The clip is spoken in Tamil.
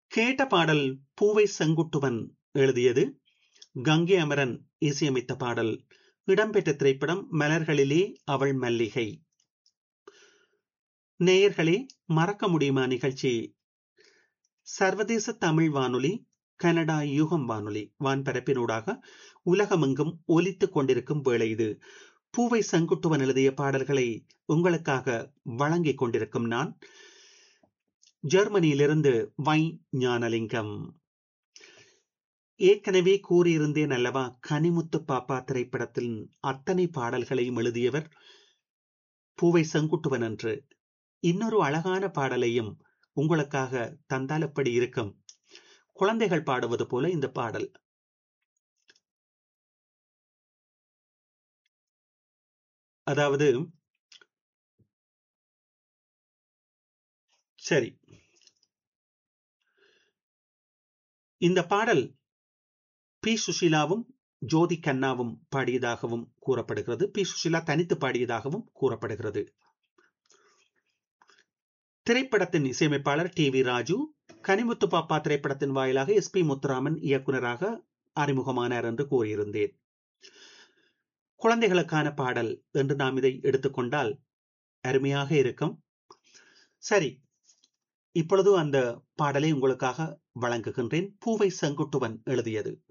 கேட்ட பாடல் பூவை செங்குட்டுவன் எழுதியது, கங்கை அமரன் இசையமைத்த பாடல். இடம்பெற்ற திரைப்படம் மலர்களிலே அவள் மல்லிகை. நேயர்களே, மறக்க முடியுமா நிகழ்ச்சி சர்வதேச தமிழ் வானொலி, கனடா யுகம் வானொலி வான்பரப்பினூடாக உலகமெங்கும் ஒலித்துக் கொண்டிருக்கும் வேளை இது. பூவை செங்குட்டுவன் எழுதிய பாடல்களை உங்களுக்காக வழங்கிக் கொண்டிருக்கும் நான், ஜெர்மனியிலிருந்து வை ஞானலிங்கம். ஏற்கனவே கூறியிருந்தேன் அல்லவா, கனிமுத்து பாப்பா திரைப்படத்தின் அத்தனை பாடல்களையும் எழுதியவர் பூவை செங்குட்டுவன் என்று. இன்னொரு அழகான பாடலையும் உங்களுக்காக தந்தால் எப்படி இருக்கும்? குழந்தைகள் பாடுவது போல இந்த பாடல். அதாவது, சரி, இந்த பாடல் பி சுஷீலாவும் ஜோதி கண்ணாவும் பாடியதாகவும் கூறப்படுகிறது. பி சுஷீலா தனித்து பாடியதாகவும் கூறப்படுகிறது. திரைப்படத்தின் இசையமைப்பாளர் டி வி ராஜு. கனிமுத்து பாப்பா திரைப்படத்தின் வாயிலாக எஸ் பி முத்துராமன் இயக்குநராக அறிமுகமானார் என்று கூறியிருந்தேன். குழந்தைகளுக்கான பாடல் என்று நாம் இதை எடுத்துக்கொண்டால் அருமையாக இருக்கும். சரி, இப்பொழுது அந்த பாடலை உங்களுக்காக வழங்குகின்றேன். பூவை செங்குட்டுவன் எழுதியது.